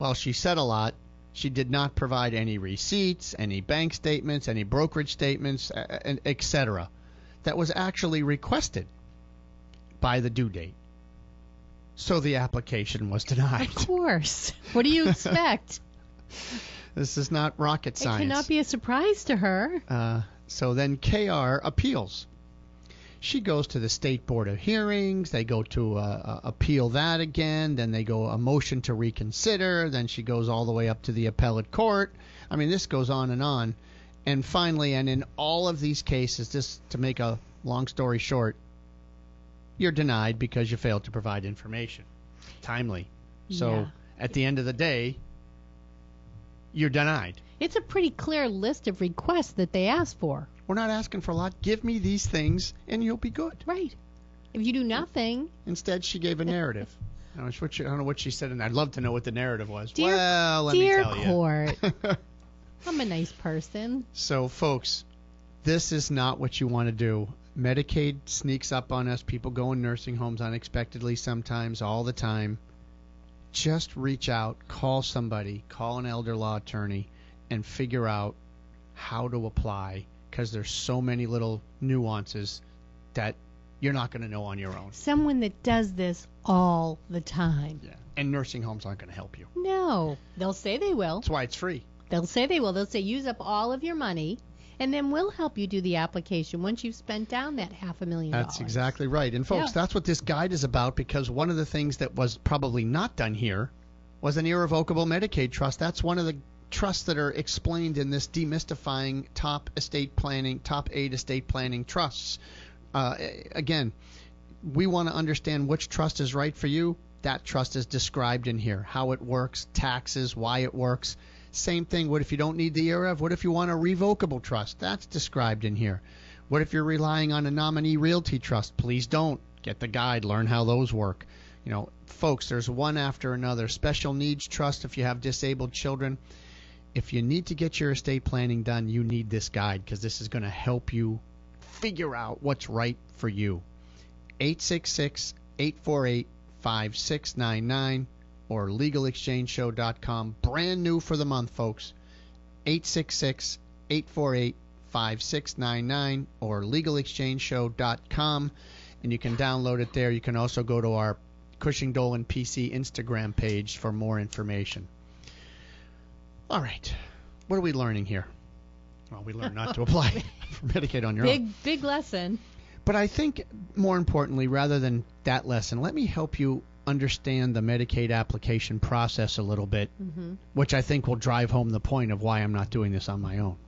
While she said a lot, she did not provide any receipts, any bank statements, any brokerage statements, etc. that was actually requested by the due date. So the application was denied. Of course. What do you expect? This is not rocket science. It cannot be a surprise to her. So then KR appeals. She goes to the State Board of Hearings. They go to appeal that again. Then they go a motion to reconsider. Then she goes all the way up to the appellate court. I mean, this goes on. And finally, and in all of these cases, just to make a long story short, you're denied because you failed to provide information timely. So at the end of the day, you're denied. It's a pretty clear list of requests that they ask for. We're not asking for a lot. Give me these things and you'll be good. Right. If you do nothing. Instead, she gave a narrative. I don't know what she said, and I'd love to know what the narrative was. Dear, well, let me tell you. Dear court, I'm a nice person. So, folks, this is not what you want to do. Medicaid sneaks up on us. People go in nursing homes unexpectedly sometimes, all the time. Just reach out, call somebody, call an elder law attorney, and figure out how to apply, because there's so many little nuances that you're not going to know on your own. Someone that does this all the time. Yeah. And nursing homes aren't going to help you. No. They'll say they will. That's why it's free. They'll say they will. They'll say use up all of your money, and then we'll help you do the application once you've spent down that $500,000. That's exactly right. And, folks, that's what this guide is about, because one of the things that was probably not done here was an irrevocable Medicaid trust. That's one of the trusts that are explained in this demystifying top 8 estate planning trusts. Again, we want to understand which trust is right for you. That trust is described in here, how it works, taxes, why it works. Same thing. What if you don't need the IREV? What if you want a revocable trust? That's described in here. What if you're relying on a nominee realty trust? Please don't. Get the guide. Learn how those work. You know, folks, there's one after another. Special needs trust if you have disabled children. If you need to get your estate planning done, you need this guide, because this is going to help you figure out what's right for you. 866-848-5699 or legalexchangeshow.com. Brand new for the month, folks. 866-848-5699 or legalexchangeshow.com. And you can download it there. You can also go to our Cushing Dolan PC Instagram page for more information. All right. What are we learning here? Well, we learned not to apply for Medicaid on your own. Big lesson. But I think, more importantly, rather than that lesson, let me help you understand the Medicaid application process a little bit, which I think will drive home the point of why I'm not doing this on my own.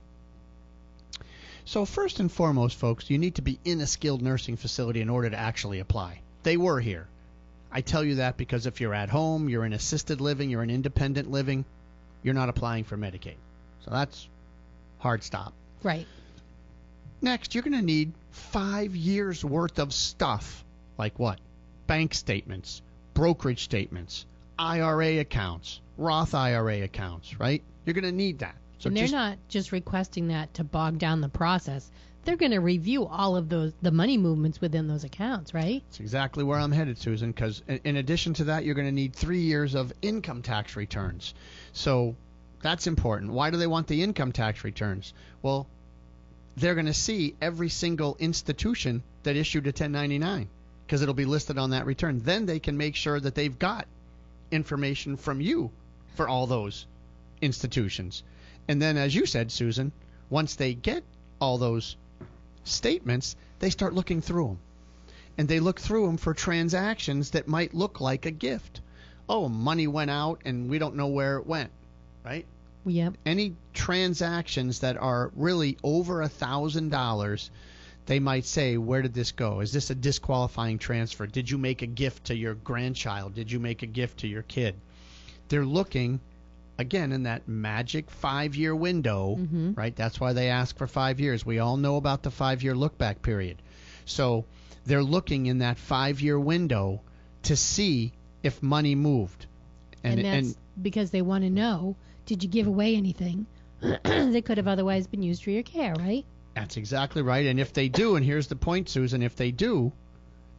So first and foremost, folks, you need to be in a skilled nursing facility in order to actually apply. They were here. I tell you that because if you're at home, you're in assisted living, you're in independent living, you're not applying for Medicaid. So that's hard stop. Right. Next, you're going to need 5 years worth of stuff. Like what? Bank statements, brokerage statements, IRA accounts, Roth IRA accounts, right? You're going to need that. So and they're not just requesting that to bog down the process. They're going to review all of the money movements within those accounts, right? That's exactly where I'm headed, Susan, because in addition to that, you're going to need 3 years of income tax returns. So that's important. Why do they want the income tax returns? Well, they're going to see every single institution that issued a 1099 because it'll be listed on that return. Then they can make sure that they've got information from you for all those institutions. And then, as you said, Susan, once they get all those statements, they start looking through them. And they look through them for transactions that might look like a gift. Oh, money went out and we don't know where it went, right? Yep. Any transactions that are really over $1,000, they might say, where did this go? Is this a disqualifying transfer? Did you make a gift to your grandchild? Did you make a gift to your kid? They're looking, again, in that magic 5-year window, right? That's why they ask for 5 years. We all know about the 5-year look-back period. So they're looking in that 5-year window to see if money moved. And that's because they want to know, did you give away anything that could have otherwise been used for your care, right? That's exactly right. And if they do, and here's the point, Susan, if they do,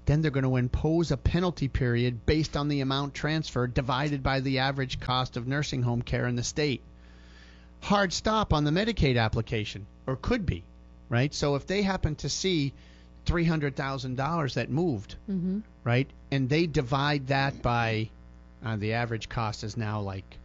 then they're going to impose a penalty period based on the amount transferred divided by the average cost of nursing home care in the state. Hard stop on the Medicaid application, or could be, right? So if they happen to see $300,000 that moved, right, and they divide that by the average cost is now like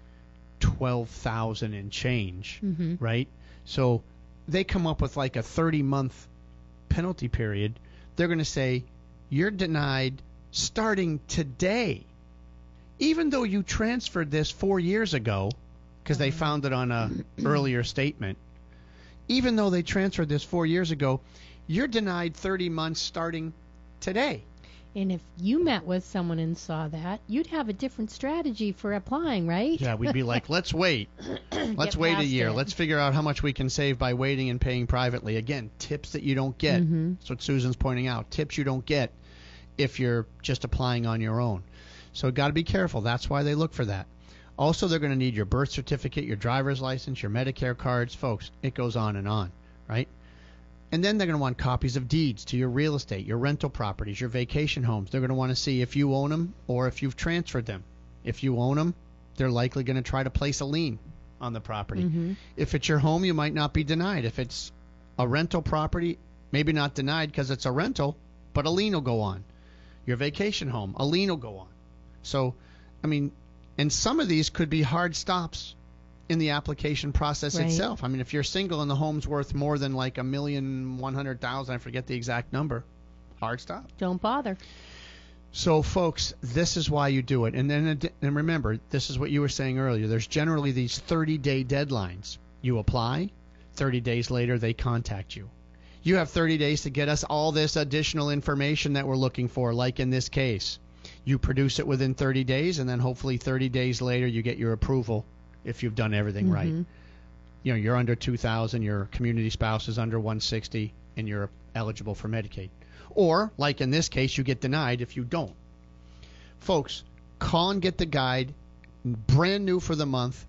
$12,000 and change, right? So they come up with like a 30-month penalty period. They're going to say, you're denied starting today, even though you transferred this 4 years ago, because they found it on a earlier statement. Even though they transferred this 4 years ago, you're denied 30 months starting today. And if you met with someone and saw that, you'd have a different strategy for applying, right? Yeah, we'd be like, let's wait. Let's wait a year. Let's figure out how much we can save by waiting and paying privately. Again, tips that you don't get. That's what Susan's pointing out. Tips you don't get if you're just applying on your own. So got to be careful. That's why they look for that. Also, they're going to need your birth certificate, your driver's license, your Medicare cards. Folks, it goes on, right? And then they're going to want copies of deeds to your real estate, your rental properties, your vacation homes. They're going to want to see if you own them or if you've transferred them. If you own them, they're likely going to try to place a lien on the property. If it's your home, you might not be denied. If it's a rental property, maybe not denied because it's a rental, but a lien will go on. Your vacation home, a lien will go on. So, I mean, and some of these could be hard stops in the application process itself. I mean, if you're single and the home's worth more than like $1,100,000, I forget the exact number, hard stop. Don't bother. So, folks, this is why you do it. And then, and remember, this is what you were saying earlier. There's generally these 30-day deadlines. You apply, 30 days later they contact you. You have 30 days to get us all this additional information that we're looking for, like in this case. You produce it within 30 days, and then hopefully 30 days later you get your approval if you've done everything right. You know, you're under 2,000, your community spouse is under 160, and you're eligible for Medicaid. Or, like in this case, you get denied if you don't. Folks, call and get the guide, brand new for the month,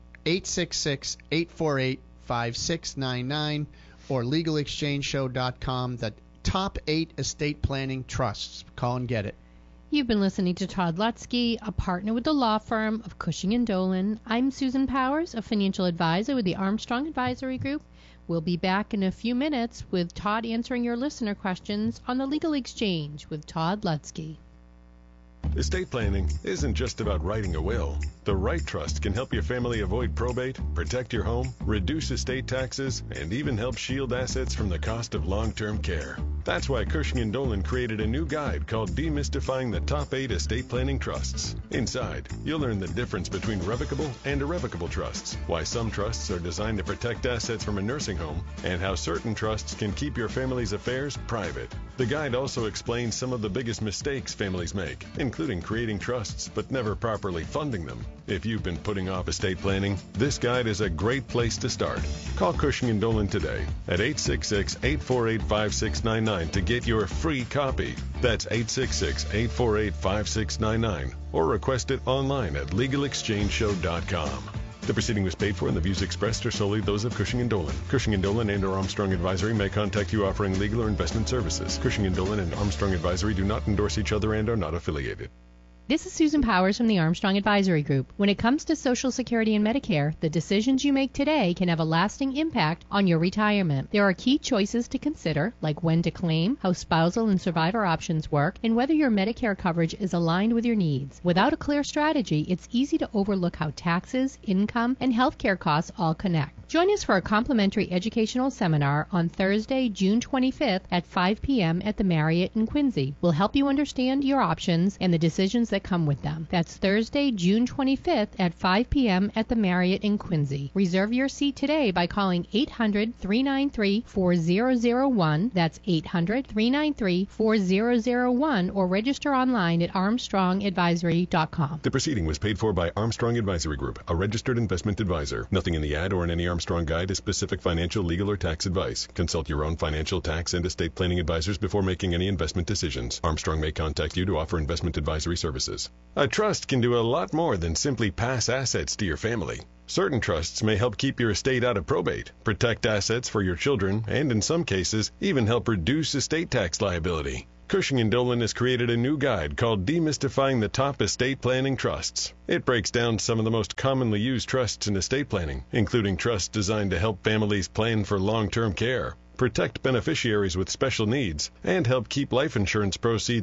866-848-5699, or legalexchangeshow.com, the top 8 estate planning trusts. Call and get it. You've been listening to Todd Lutzke, a partner with the law firm of Cushing & Dolan. I'm Susan Powers, a financial advisor with the Armstrong Advisory Group. We'll be back in a few minutes with Todd answering your listener questions on the Legal Exchange with Todd Lutzke. Estate planning isn't just about writing a will. The right trust can help your family avoid probate, protect your home, reduce estate taxes, and even help shield assets from the cost of long-term care. That's why Cushing & Dolan created a new guide called Demystifying the Top 8 Estate Planning Trusts. Inside, you'll learn the difference between revocable and irrevocable trusts, why some trusts are designed to protect assets from a nursing home, and how certain trusts can keep your family's affairs private. The guide also explains some of the biggest mistakes families make, including creating trusts but never properly funding them. If you've been putting off estate planning, this guide is a great place to start. Call Cushing & Dolan today at 866-848-5699 to get your free copy. That's 866-848-5699, or request it online at legalexchangeshow.com. The proceeding was paid for and the views expressed are solely those of Cushing & Dolan. Cushing & Dolan and or Armstrong Advisory may contact you offering legal or investment services. Cushing & Dolan and Armstrong Advisory do not endorse each other and are not affiliated. This is Susan Powers from the Armstrong Advisory Group. When it comes to Social Security and Medicare, the decisions you make today can have a lasting impact on your retirement. There are key choices to consider, like when to claim, how spousal and survivor options work, and whether your Medicare coverage is aligned with your needs. Without a clear strategy, it's easy to overlook how taxes, income, and healthcare costs all connect. Join us for a complimentary educational seminar on Thursday, June 25th at 5 p.m. at the Marriott in Quincy. We'll help you understand your options and the decisions that come with them. That's Thursday, June 25th at 5 p.m. at the Marriott in Quincy. Reserve your seat today by calling 800-393-4001. That's 800-393-4001, or register online at armstrongadvisory.com. The proceeding was paid for by Armstrong Advisory Group, a registered investment advisor. Nothing in the ad or in any Armstrong guide is specific financial, legal, or tax advice. Consult your own financial, tax, and estate planning advisors before making any investment decisions. Armstrong may contact you to offer investment advisory services. A trust can do a lot more than simply pass assets to your family. Certain trusts may help keep your estate out of probate, protect assets for your children, and in some cases, even help reduce estate tax liability. Cushing & Dolan has created a new guide called Demystifying the Top Estate Planning Trusts. It breaks down some of the most commonly used trusts in estate planning, including trusts designed to help families plan for long-term care, protect beneficiaries with special needs, and help keep life insurance proceeds